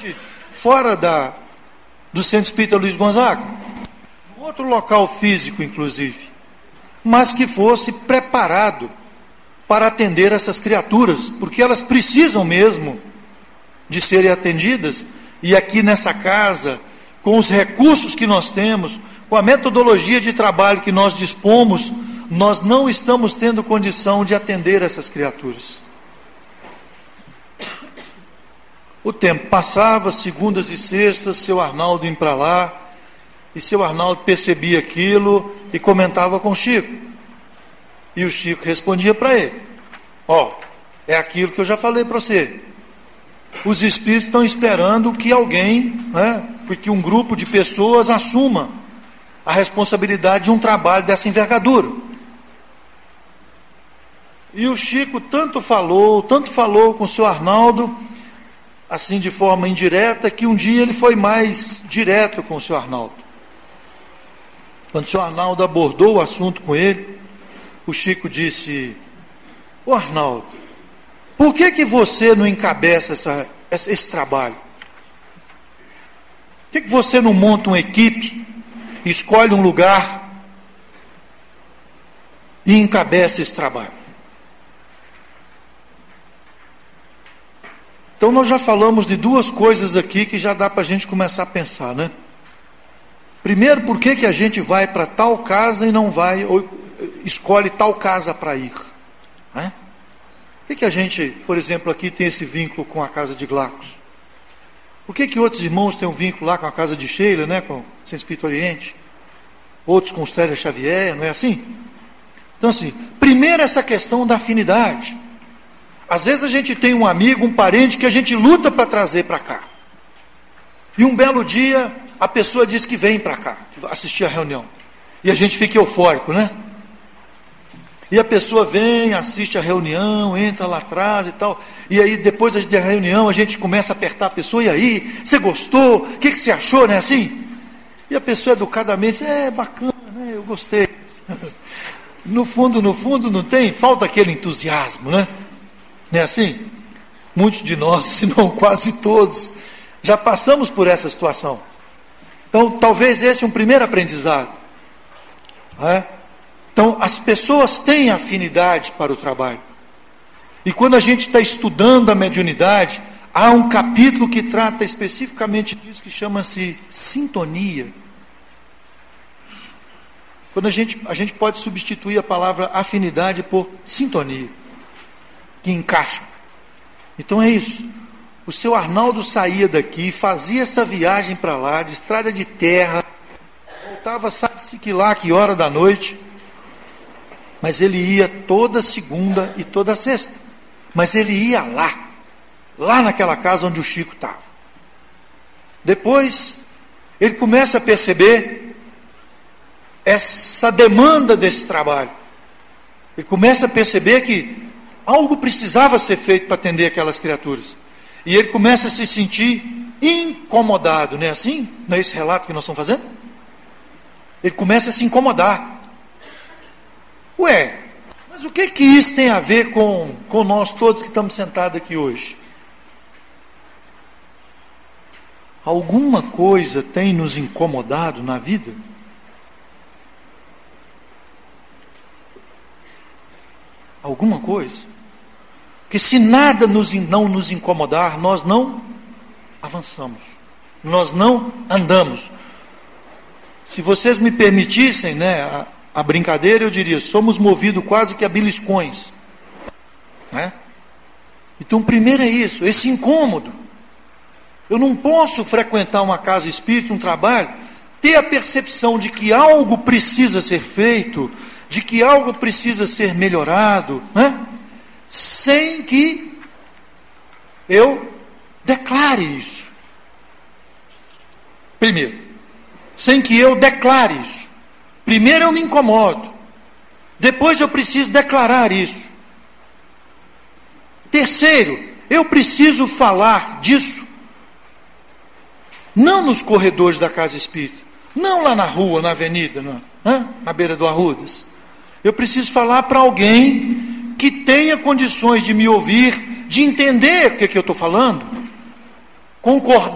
fora do Centro Espírita Luiz Gonzaga, outro local físico, inclusive, mas que fosse preparado para atender essas criaturas, porque elas precisam mesmo de serem atendidas, e aqui nessa casa, com os recursos que nós temos, com a metodologia de trabalho que nós dispomos, nós não estamos tendo condição de atender essas criaturas. O tempo passava, segundas e sextas, seu Arnaldo indo para lá, e seu Arnaldo percebia aquilo e comentava com o Chico. E o Chico respondia para ele: é aquilo que eu já falei para você. Os espíritos estão esperando que alguém, porque um grupo de pessoas assuma a responsabilidade de um trabalho dessa envergadura. E o Chico tanto falou com o seu Arnaldo, assim de forma indireta, que um dia ele foi mais direto com o seu Arnaldo. Quando o seu Arnaldo abordou o assunto com ele, o Chico disse: ô Arnaldo, por que você não encabeça esse trabalho? Por que você não monta uma equipe, escolhe um lugar e encabeça esse trabalho? Então nós já falamos de duas coisas aqui que já dá para a gente começar a pensar, né? Primeiro, por que a gente vai para tal casa e não vai, ou escolhe tal casa para ir? Né? Por que a gente, por exemplo, aqui tem esse vínculo com a casa de Glacos? Por que outros irmãos têm um vínculo lá com a casa de Sheila, né, com o Centro Espírita Oriente? Outros com Célia Xavier, não é assim? Então assim, primeiro essa questão da afinidade. Às vezes a gente tem um amigo, um parente que a gente luta para trazer para cá. E um belo dia a pessoa diz que vem para cá, assistir a reunião. E a gente fica eufórico, né? E a pessoa vem, assiste a reunião, entra lá atrás e tal. E aí depois da reunião a gente começa a apertar a pessoa. E aí, você gostou? O que você achou, né? Assim? E a pessoa educadamente diz: bacana, né? Eu gostei. No fundo não tem? Falta aquele entusiasmo, né? Não é assim? Muitos de nós, se não quase todos, já passamos por essa situação. Então, talvez esse é um primeiro aprendizado. Então, as pessoas têm afinidade para o trabalho. E quando a gente está estudando a mediunidade, há um capítulo que trata especificamente disso, que chama-se sintonia. Quando a gente pode substituir a palavra afinidade por sintonia, que encaixa. Então é isso. O seu Arnaldo saía daqui, fazia essa viagem para lá, de estrada de terra, voltava, sabe-se que lá, que hora da noite, mas ele ia toda segunda e toda sexta. Mas ele ia lá naquela casa onde o Chico estava. Depois, ele começa a perceber essa demanda desse trabalho. Ele começa a perceber que algo precisava ser feito para atender aquelas criaturas. E ele começa a se sentir incomodado, não é assim? Não é esse relato que nós estamos fazendo? Ele começa a se incomodar. Mas o que isso tem a ver com nós todos que estamos sentados aqui hoje? Alguma coisa tem nos incomodado na vida? Alguma coisa? Porque se nada não nos incomodar, nós não avançamos, nós não andamos. Se vocês me permitissem, né, a brincadeira, eu diria: somos movidos quase que a beliscões, né? Então, primeiro é isso, esse incômodo. Eu não posso frequentar uma casa espírita, um trabalho, ter a percepção de que algo precisa ser feito, de que algo precisa ser melhorado, né? Sem que eu declare isso. Primeiro, sem que eu declare isso. Primeiro eu me incomodo, depois eu preciso declarar isso. Terceiro, eu preciso falar disso, não nos corredores da casa espírita, não lá na rua, na avenida, na beira do Arrudas. Eu preciso falar para alguém que tenha condições de me ouvir, de entender o que eu estou falando, concordar